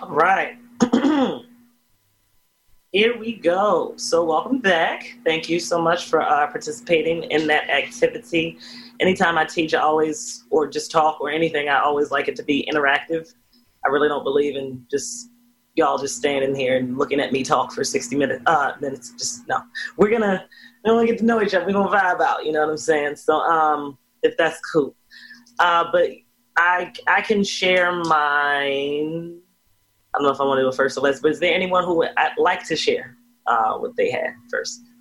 All right. Here we go. So welcome back. Thank you so much for participating in that activity. Anytime I teach, I always, or just talk or anything, I always like it to be interactive. I really don't believe in just y'all just standing here and looking at me talk for 60 minutes. Just no. We want to get to know each other. We're going to vibe out. You know what I'm saying? So if that's cool. But I can share mine. I don't know if I want to go first or last, but is there anyone who would like to share what they had first?